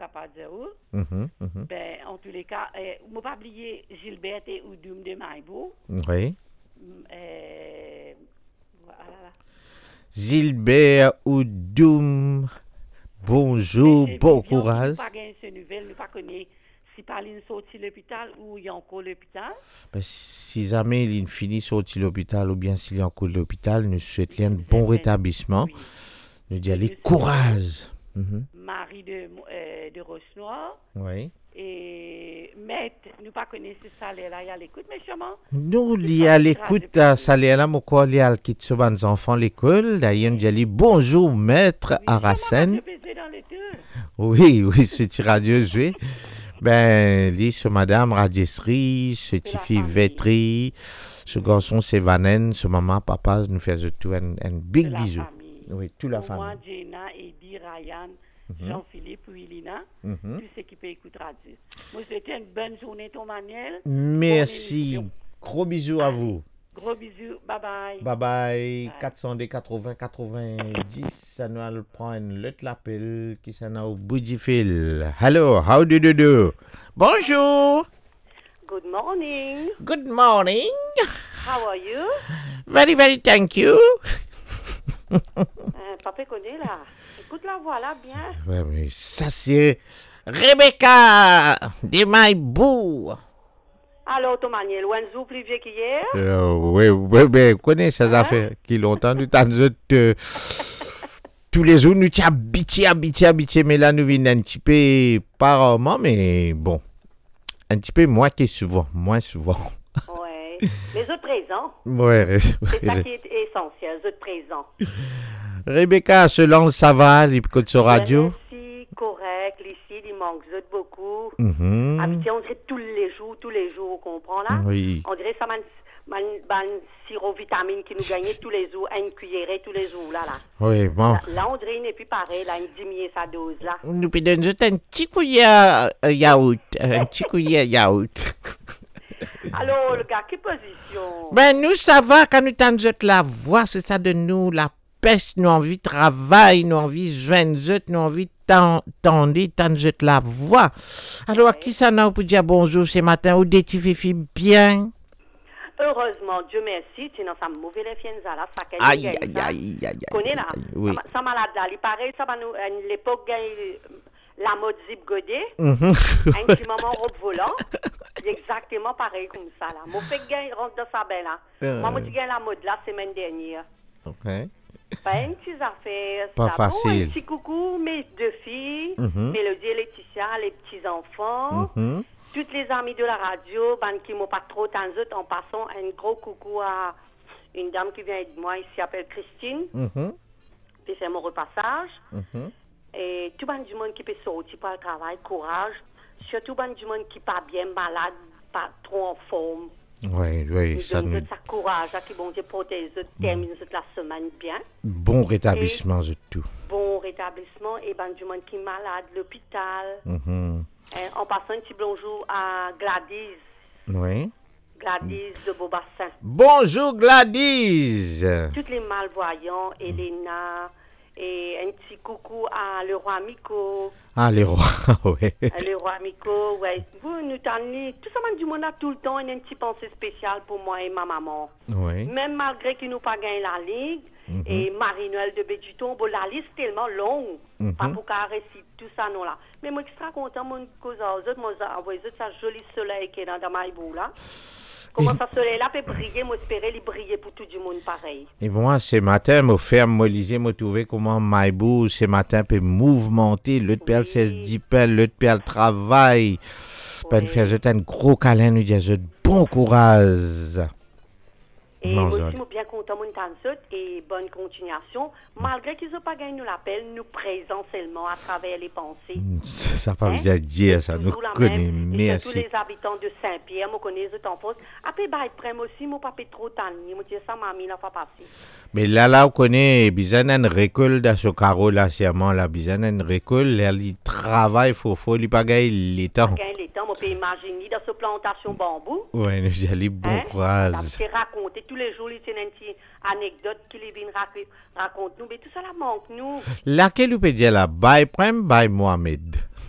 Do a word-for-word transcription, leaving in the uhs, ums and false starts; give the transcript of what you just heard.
capable de dire où. Mhm, mhm. Ben, en tous les cas, euh, ne pas oublier Gilbert et Oudoum de Maïbo. Oui. Euh, voilà. Gilbert Oudoum, bonjour, Mais, bon mais, bien, courage. Nous pas gagné ces nouvelles, nous pas connaît si Pauline sorti de l'hôpital ou il y a encore l'hôpital. Ben, si jamais il finit sorti de l'hôpital ou bien s'il est encore de l'hôpital, nous souhaitons un Nous bon souhaitons- rétablissement. oui. Nous disons Et allez, nous courage. Mhm. Marie de, euh, de Roche-Noire Oui. et Maître, nous pas connaître ce salaire-là, il y a l'écoute, mais sûrement. Nous, il y a l'écoute à Saléala, mon quoi, il y a le kit sur les enfants à l'école. D'ailleurs, nous disons bonjour, maître Oui, Arasen. sûrement, je vais dans les deux. Oui, oui, c'est radio joué. Ben, lui, ce madame Radjesserie, ce petit fille famille. Vétri, ce garçon c'est Vanen, ce maman, papa, nous faisons tout un, un big De la bisou. famille. Oui, toute la Pour moi, famille. Jenna, Eddie, Ryan, Jean-Philippe, Willina, Mhm. tous ceux qui peuvent écouter radio. Moi, je souhaite une bonne journée, ton Manuel. Merci. Bonne émission. Gros bisous à vous. Gros bisous, bye bye. Bye bye. quatre cent quatre-vingts quatre-vingt-dix, ça nous allons prendre l'autre l'appel qui s'en a au bout du fil. Hello, how do you do? Bonjour. Good morning. Good morning. How are you? Very, very thank you. Euh, papa connaît là. Écoute la voix là bien. Ouais, mais ça c'est Rebecca de Maïbou. Alors, ton Manuel, Wenzo plus vieux qu'hier? Euh, oui, oui, oui, connais ces Hein? affaires qui l'ont entendu tant de euh, tous les jours nous t'y habitués, habitués, habitués, mais là nous venons un petit peu par moment, mais bon, un petit peu moins que souvent, moins souvent. Ouais. Les autres présents. Ouais, C'est ça qui est essentiel, les autres présents. Rebecca, selon ça va, les côtes sur radio. Merci, correct. Ici, il manque les autres beaucoup. Mhm. Habitué, on dirait tous les jours, tous les jours, on comprend là? Oui. On dirait ça, man, man, man sirop vitamine qui nous gagnait tous les jours, une cuillerée tous les jours, là, là. Oui, bon. Là, là, on dirait il n'est plus pareil, là, il diminue sa dose, là. Nous peut donner juste un petit couillet à yaourt, un petit couillet à yaourt. Alors, le gars, quelle position? Ben nous ça va quand nous t'en jeune la voix, c'est ça de nous la pêche, nous envie de travail, nous envie joindre jeune, nous envie tendre, t'en jeune la voix. Alors à qui ça n'a pour dire bonjour ce matin ou des petits filles bien? Heureusement, Dieu merci, tu n'as pas mauvais influenza là, ça qu'elle Aïe gagne aïe ça. aïe aïe aïe. Connais là, aïe, oui. ça, ça malade là, il paraît ça va nous à l'époque gagne la mode zip godé, Mhm. un petit moment robe volant, exactement pareil comme ça là. Mon fait gagne rentre dans sa belle là. Euh. Moi moi tu gagne la mode la semaine dernière. OK. Pas une petite affaire, Pas ça. facile. Bon, un petit coucou mes deux filles, Mhm. Mélodie et Laetitia, les petits enfants. Mhm. Toutes les amies de la radio, ben, qui m'ont pas trop entendu, en passant un gros coucou à une dame qui vient de moi, ici, s'appelle Christine, Mhm. puis c'est mon repassage. Mhm. Et tout le monde du monde qui peut sortir pour le travail, courage. Surtout ben, du monde qui n'est pas bien malade, pas trop en forme. Oui, oui, Nous ça donne nous tout ça courage, là, qui bon Dieu protège, termine toute la semaine bien. bon rétablissement de tout. Bon rétablissement, et ben, du monde qui est malade, l'hôpital. Mhm. Et en passant un petit bonjour à Gladys, Oui. Gladys de Beaubassin. Bonjour Gladys. Toutes les malvoyants, Elena, et un petit coucou à le roi Miko. Ah les rois, oui. Le roi Miko, ouais. Vous nous tenez, tout ça, du monde a tout le temps une petite pensée spéciale pour moi et ma maman. Oui. Même malgré qu'ils n'ont pas gagné la ligue, et Marie-Noël de Béduton, bon, la liste est tellement longue, Mhm. pas pour qu'elle récite tout ça, non, là. Mais moi, extra content, mon cause aux autres, moi, j'ai envoyé ça joli soleil qui est dans, dans ma boue, là. Comment ça, soleil-là peut briller, moi, espérer, il briller pour tout le monde pareil. Et moi, ce matin, me faire me liser, me trouver comment Maïbou, ce matin, peut mouvementer, l'autre père, c'est dix pelles, l'autre père, travail. Ben, faire jeter un gros câlin, nous dire, bon courage. Et Non, moi ça- aussi, je suis bien content, mon tanzot, et bonne continuation. Malgré qu'ils n'ont pas gagné nous l'appel, nous présents seulement à travers les pensées. Ça pas Hein? besoin de dire, ça nous Toujours la connaît, même. Et surtout merci. les habitants de Saint-Pierre, moi connais les enfants. Après, bah, ils prennent aussi, moi, pas trop tanné. Moi, dis ça, mamie, n'a pas passé. Mais là, là, on connaît, bizarre, une récolte dans ce carreau, là, seulement, là, bizarre, une récolte, là, il travaille, faut, faut, il pas gagner les temps. Quand les temps, on peut imaginer dans cette plantation bambou. Ouais, nous allons bon Hein? courage. Ça me fait raconter tous les jours, il y a une petite anecdote qu'il vient raconter, raconte nous. Mais tout ça, là, manque nous. Laquelle, on peut dire, là, bye, prime, bye, Mohamed.